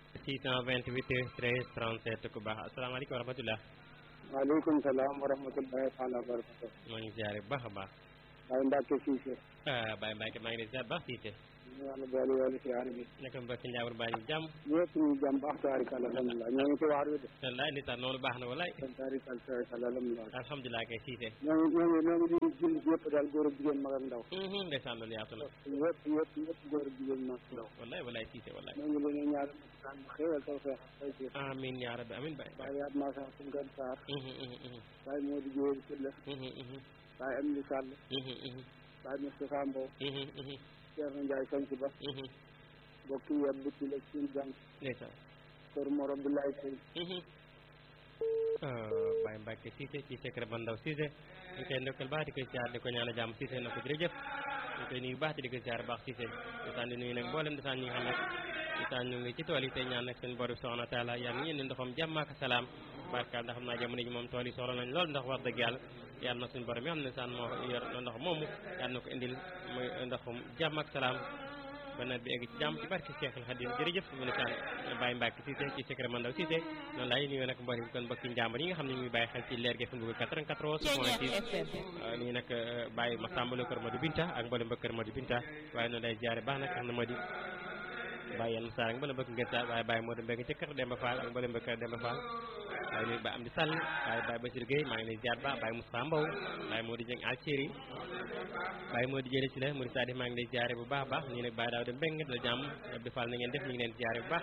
628 13 37 ku baax asalaamaaleykum wa rahmatulah. waaleykum salaam wa rahmatullahi taala wa barakatuh. maa ngi ziare bu baax a baax. Baye Mbacke Cissé. Baye Mbacke maa ngi lay ziare bu baax Cissé. ñu yàlla boole yoolu si aar bi. naka mbokki Njaambur baa ñu jàmm. ñëpp ñu jàmm baax taarikal alhamdulilah ñoo ngi ci waar wi de. wallaay li tax noonu baax na wallaay. taarikal alhamdulilah. alhamdulilah kay Cissé. ñoo ngi di jullit yëpp daal góor ak jigéen mag ak ndaw. ndeysaan loolu yaatu na. yëpp góor ak jigéen mag ak ndaw. wallaay wallaay Cissé wallaay. ñoo ngi leen ñaar kan xéewal taw feex tay ci. amiin yaa rabbi amiin Baye. Baye yaat maa sax suñu gan saar. Baye moo di jóor ci la. Baye Amdi Sall. Baye Moustapha Mbow. Thierno Ndiaye Sanci Ba. mbokk yi yëpp bu ci la suñu jàng. ndeysaan. kër Mor Abdoulaye Sey. Baye Mbacke Cissé Cissé kër Bandaw Cissé ñu koy ndokkal baax di koy siyaar di ko ñaan a jàmm Cissé na ko jërëjëf ñu koy nuyu baax di ko siyaar baax Cissé di nuyu nag mboolem di ñi nga xam ne ñu ngi ci tool yi tey ñaan nag seen borom subhanahu wa taala yàlla ñu indi ndoxam jàmm ak salaam barka ndax xam naa jamono ji moom tool yi soxla nañ lool ndax wax dëgg yàlla na suñu borom yi xam ne saan moo yor ndox moomu yàlla na ko indil muy ndoxum jàmm ak salaam ba nawet bi egg ci jàmm ci barke Cheikhul Khadim jërëjëf mu ne saan Baye Mbacke Cissé ci secret Mandaw Cissé noonu laay nuyu nag mboolem kon mbokki njàmbar yi nga xam ne ñu ngi bàyyi xel ci leer gi fu mu 94.6 nii nag Baye Massamba Lo kër Modou Binta ak mboolem ba kër Modou Binta waaye noonu lay jaare baax nag xam na Modou Baye yenn saar ak mboolem bëgg ngeen saar waaye Baye Modou Mbengue ca kër Demba Fall ak mboolem ba kër Demba Fall waaye nuyu Baye Amdi Sall waaye Baye Bassirou Gueye maa ngi lay jaar baax Baye Moussa Mbow Baye Modou Dieng Alchéri Baye Modou jële ci la Mouride Sadif maa ngi lay jaare bu baax baax nii nag Baye Daouda Mbengue la jàmm Abdou Fall na ngeen def ñu ngi leen jaare bu baax